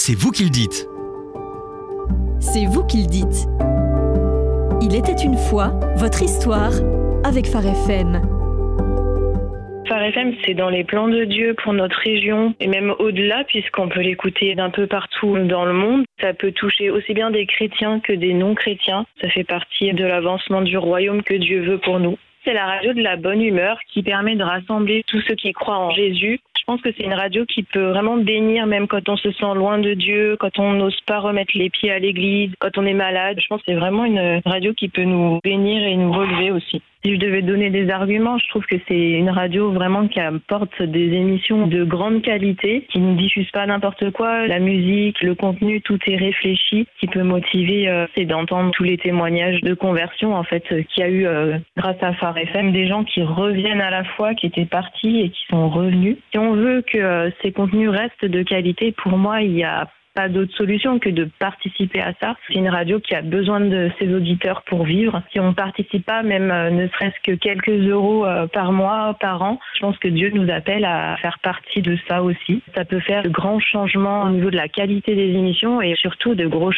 C'est vous qui le dites. C'est vous qui le dites. Il était une fois votre histoire avec Phare FM. Phare FM, c'est dans les plans de Dieu pour notre région et même au-delà puisqu'on peut l'écouter d'un peu partout dans le monde. Ça peut toucher aussi bien des chrétiens que des non-chrétiens. Ça fait partie de l'avancement du royaume que Dieu veut pour nous. C'est la radio de la bonne humeur qui permet de rassembler tous ceux qui croient en Jésus. Je pense que c'est une radio qui peut vraiment bénir même quand on se sent loin de Dieu, quand on n'ose pas remettre les pieds à l'église, quand on est malade. Je pense que c'est vraiment une radio qui peut nous bénir et nous relever aussi. Si je devais donner des arguments, je trouve que c'est une radio vraiment qui apporte des émissions de grande qualité, qui ne diffuse pas n'importe quoi. La musique, le contenu, tout est réfléchi. Ce qui peut motiver, c'est d'entendre tous les témoignages de conversion en fait qu'il y a eu grâce à Phare FM, des gens qui reviennent à la foi, qui étaient partis et qui sont revenus. Si on veut que ces contenus restent de qualité, pour moi, il y a pas d'autre solution que de participer à ça. C'est une radio qui a besoin de ses auditeurs pour vivre. Si on ne participe pas, même ne serait-ce que quelques euros par mois, par an, je pense que Dieu nous appelle à faire partie de ça aussi. Ça peut faire de grands changements au niveau de la qualité des émissions et surtout de gros